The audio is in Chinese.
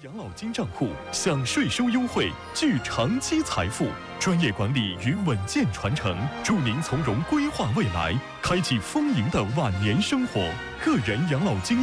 养老金账户享税收优惠，聚长期财富。专业管理与稳健传承，助您从容规划未来，开启丰盈的晚年生活。个人养老金